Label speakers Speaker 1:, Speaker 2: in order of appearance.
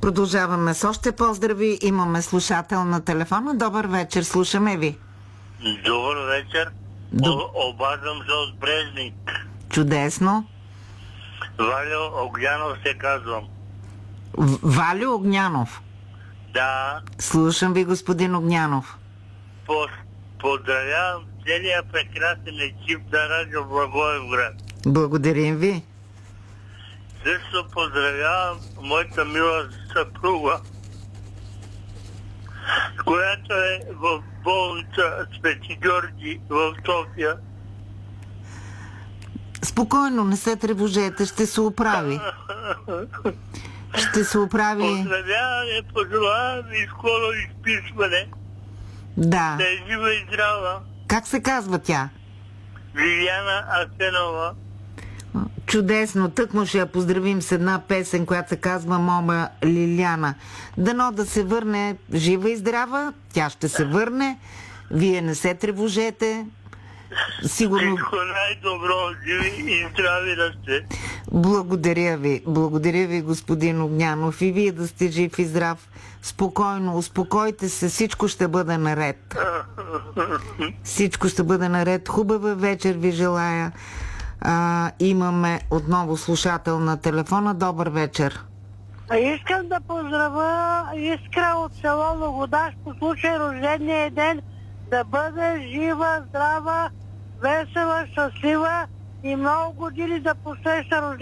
Speaker 1: Продължаваме с още поздрави. Имаме слушател на телефона. Добър вечер, слушаме ви.
Speaker 2: Добър вечер. Обаждам се от Брезник.
Speaker 1: Чудесно.
Speaker 2: Валю Огнянов се казвам.
Speaker 1: Валю Огнянов.
Speaker 2: Да.
Speaker 1: Слушам ви, господин Огнянов.
Speaker 2: Поздравявам целия прекрасен екип на Радио Благоевград.
Speaker 1: Благодарим ви.
Speaker 2: Също поздравявам моята мила съпруга, която е в болница Свети Георги в София.
Speaker 1: Спокойно, не се тревожете, ще се оправи. Ще се оправи.
Speaker 2: Поздравяване, пожелавам и скоро изписване.
Speaker 1: Да.
Speaker 2: Да е жива и здрава.
Speaker 1: Как се казва тя?
Speaker 2: Лиляна Асенова.
Speaker 1: Чудесно, тъкмо ще я поздравим с една песен, която се казва Мома Лиляна. Дано да се върне жива и здрава, тя ще се върне, вие не се тревожете. Сигурно...
Speaker 2: Всичко най-добро, живи и здрави да сте.
Speaker 1: Благодаря ви, господин Огнянов, и вие да сте жив и здрав. Спокойно, успокойте се, всичко ще бъде наред. Всичко ще бъде наред. Хубава вечер ви желая. Имаме отново слушател на телефона. Добър вечер.
Speaker 3: Искам да поздравя Искра от село Логодаш по случай рождения ден. Да бъде жива, здрава, весела, щастлива и много години да посреща рождения.